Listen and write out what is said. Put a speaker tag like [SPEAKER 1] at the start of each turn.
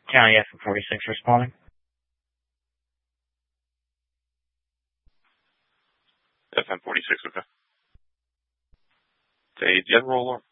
[SPEAKER 1] County FM-46 responding.
[SPEAKER 2] FM-46, okay. It's a general alarm.